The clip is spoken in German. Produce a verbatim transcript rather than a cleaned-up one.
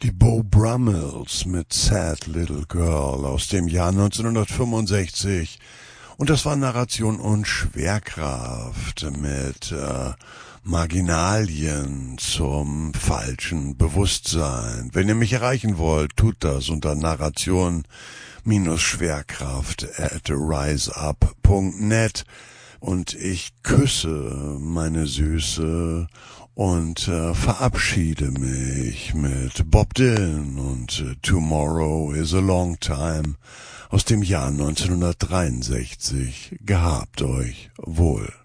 Die Beau Brummels mit Sad Little Girl aus dem Jahr neunzehnhundertfünfundsechzig. Und das war Narration und Schwerkraft mit äh, Marginalien zum falschen Bewusstsein. Wenn ihr mich erreichen wollt, tut das unter Narration-Schwerkraft at riseup punkt net. Und ich küsse meine Süße und äh, verabschiede mich mit Bob Dylan und äh, Tomorrow is a Long Time aus dem Jahr neunzehnhundertdreiundsechzig. Gehabt euch wohl.